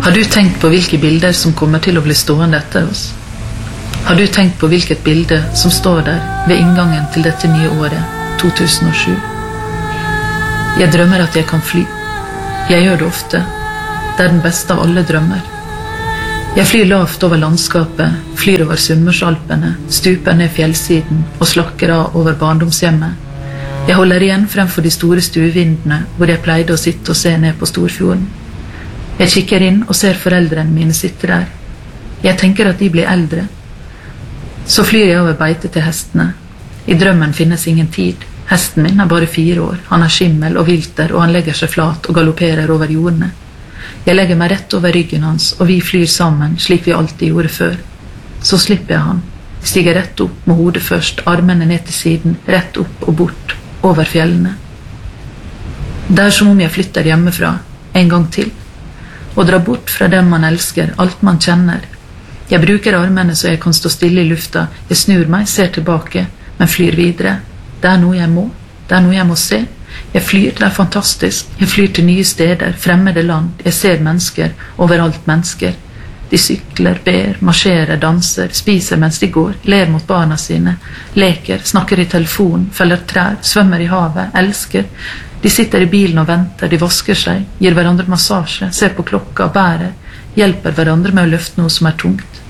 Har du tenkt på hvilke bilder som kommer til å bli stående etter oss? Har du tenkt på hvilket bilde som står der ved inngangen til dette nye året, 2007? Jeg drømmer at jeg kan fly. Jeg gjør det ofte. Det er den beste av alle drømmer. Jeg flyr lavt over landskapet, flyr over Sunnmørsalpene, stuper ned fjellsiden og slakker av over barndomshjemmet. Jeg holder igjen fremfor de store stuevindene hvor jeg pleide å sitte og se ned på Storfjorden. Jeg kikker inn og ser foreldrene mine sitte der. Jeg tenker at de blir eldre. Så flyr jeg over beite til hestene. I drømmen finnes ingen tid. Hesten min er bare 4 år. Han er skimmel og vilter, og han legger seg flat og galopperer over jordene. Jeg legger meg rett over ryggen hans, og vi flyr sammen, slik vi alltid gjorde før. Så slipper jeg han. Stiger rett opp med hodet først, armene ned til siden, rett opp og bort, over fjellene. Det er som om jeg flytter hjemmefra, en gang til. Og drar bort fra dem man elsker, alt man kjenner. Jeg bruker armene så jeg kan stå stille i lufta. Jeg snur meg, ser tilbake, men flyr videre. Det er noe jeg må. Det er noe jeg må se. Jeg flyr, det er fantastisk. Jeg flyr til nye steder, fremmede land. Jeg ser mennesker, overalt mennesker. De sykler, ber, marsjerer, danser, spiser mens de går, ler mot barna sine, leker, snakker i telefon, feller trær, svømmer i havet, elsker. De sitter i bilen og venter, de vasker seg, gir hverandre massasje, ser på klokka, bærer, hjelper hverandre med å løfte noe som er tungt.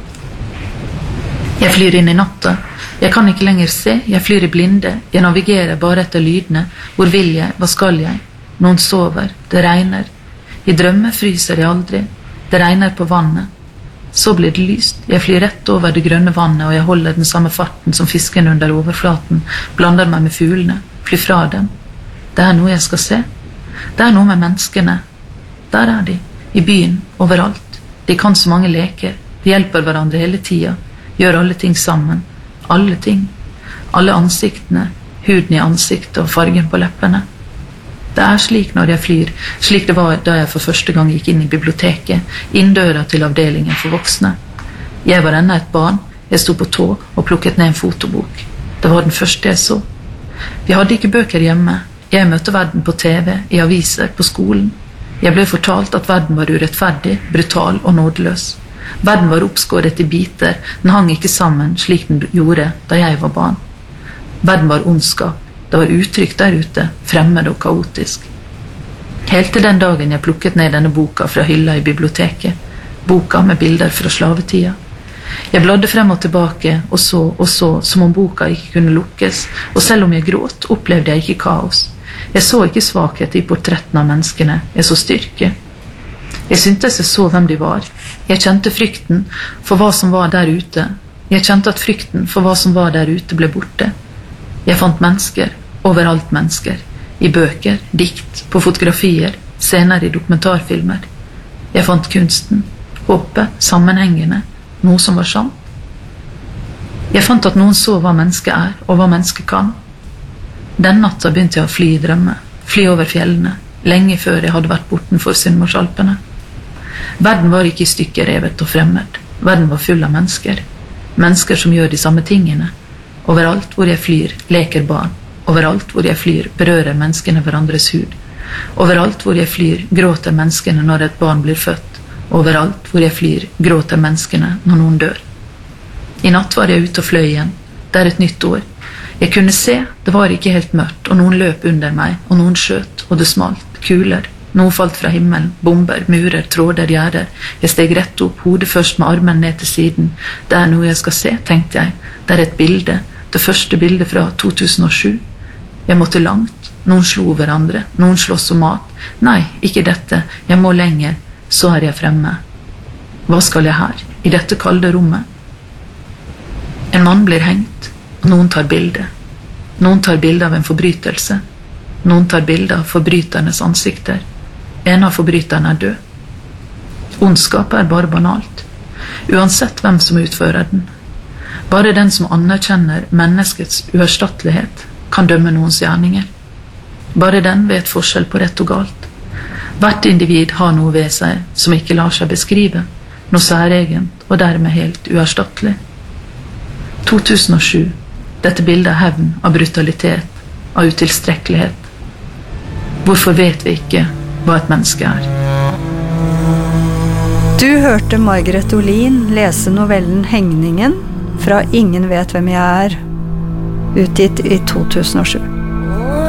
Jeg flyr inn i natta. Jeg kan ikke lenger se, jeg flyr i blinde, jeg navigerer bare etter lydene. Hvor vil jeg, hva skal jeg? Noen sover, det regner. I drømmer fryser jeg aldri, det regner på vannet. Så blir det lyst, jeg flyr rett over det grønne vannet, og jeg holder den samme farten som fisken under overflaten, blander meg med fuglene, flyr fra dem. Det er noe jeg skal se. Det er noe med menneskene. Der er de, i byen, overalt. De kan så mange leker, de hjelper hverandre hele tiden, gjør alle ting sammen. Alle ting, alle ansiktene, huden i ansiktet og fargen på leppene. Det er slik når jeg flyr, slik det var da jeg for første gang gikk inn i biblioteket, inndøra til avdelingen for voksne. Jeg var ennå et barn, jeg sto på tå og plukket ned en fotobok. Det var den første jeg så. Vi hadde ikke bøker hjemme. Jeg møtte verden på TV, i aviser, på skolen. Jeg ble fortalt at verden var urettferdig, brutal og nådeløs. Verden var oppskåret i biter, den hang ikke sammen slik den gjorde da jeg var barn. Verden var ondskap, det var uttrykk der ute, fremmed og kaotisk. Helt til den dagen jeg plukket ned denne boka fra hylla i biblioteket, boka med bilder fra slavetida. Jeg bladde frem og tilbake, og så, som om boka ikke kunne lukkes, og selv om jeg gråt, opplevde jeg ikke kaos. Jeg så ikke svakhet i portrettene av menneskene, jeg så styrke. Jeg syntes jeg så hvem de var. Jeg kjente frykten for hva som var der ute. Jeg kjente at frykten for hva som var der ute ble borte. Jeg fant mennesker, overalt mennesker. I bøker, dikt, på fotografier, scener i dokumentarfilmer. Jeg fant kunsten, håpet, sammenhengende, noe som var sant. Jeg fant at noen så hva mennesket er, og hva mennesket kan. Den natta begynte jeg å fly i drømme, fly over fjellene, lenge før jeg hadde vært bortenfor Sunnmørsalpene. Verden var ikke i stykker revet og fremmed. Verden var full av mennesker. Mennesker som gjør de samme tingene. Overalt hvor jeg flyr, leker barn. Overalt hvor jeg flyr, berører menneskene hverandres hud. Overalt hvor jeg flyr, gråter menneskene når et barn blir født. Overalt hvor jeg flyr, gråter menneskene når noen dør. I natt var jeg ute og fløy igjen. Det er et nytt år. Jeg kunne se, det var ikke helt mørkt, og noen løp under meg, og noen skjøt, og det smalt, kuler. Noe falt fra himmelen, bomber, murer, tråder, gjerder. Jeg steg rett opp, hodet først med armen ned til siden. Det er noe jeg skal se, tenkte jeg. Det er et bilde, det første bildet fra 2007. Jeg måtte langt. Noen slo hverandre, noen slåss om mat. Nei, ikke dette, jeg må lenger. Så er jeg fremme. Hva skal jeg her, i dette kalde rommet? En mann blir hengt, og noen tar bilde. Noen tar bilde av en forbrytelse. Noen tar bilde av forbryternes ansikter. En av forbryterne er død. Ondskap er bare banalt, uansett hvem som utfører den. Bare den som anerkjenner menneskets uerstattelighet kan dømme noens gjerninger. Bare den vet forskjell på rett og galt. Hvert individ har noe ved seg som ikke lar seg beskrive, noe særegent og dermed helt uerstattelig. 2007, dette bildet er hevn av brutalitet, av utilstrekkelighet. Hvorfor vet vi ikke hva et menneske er? Du hørte Margaret Olin lese novellen Hengningen fra Ingen vet hvem jeg er, utgitt i 2007.